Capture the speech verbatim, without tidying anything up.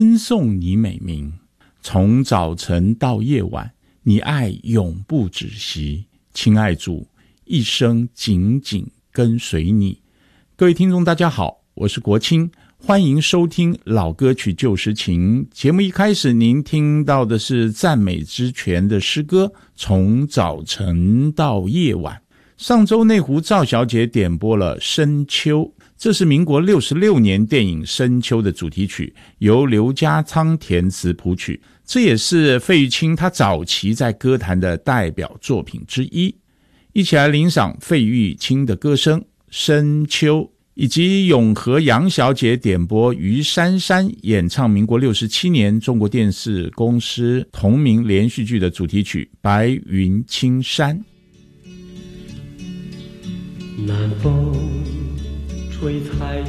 称颂你美名，从早晨到夜晚，你爱永不止息。亲爱主，一生紧紧跟随你。各位听众大家好，我是国清，欢迎收听老歌曲旧时情。节目一开始您听到的是赞美之泉的诗歌，从早晨到夜晚。上周内湖赵小姐点播了深秋，这是民国六十六年电影深秋的主题曲，由刘家昌填词谱曲，这也是费玉清他早期在歌坛的代表作品之一。一起来欣赏费玉清的歌声深秋，以及永和杨小姐点播于珊珊演唱民国六十七年中国电视公司同名连续剧的主题曲白云青山。 南风吹彩